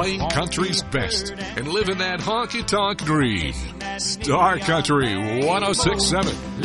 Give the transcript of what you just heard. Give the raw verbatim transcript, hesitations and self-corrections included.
playing country's best and living that honky-tonk dream. Star Country one oh six point seven.